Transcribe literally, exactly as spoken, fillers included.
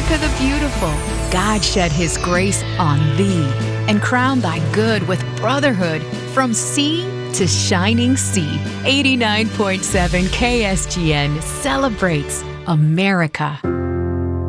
America the beautiful. God shed his grace on thee and crown thy good with brotherhood from sea to shining sea. eighty-nine point seven K S G N celebrates America.